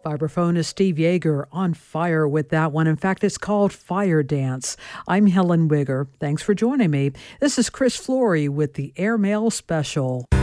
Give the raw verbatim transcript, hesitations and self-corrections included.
Vibraphonist Steve Yeager on fire with that one. In fact, it's called Fire Dance. I'm Helen Wigger. Thanks for joining me. This is Chris Flory with the Airmail Special.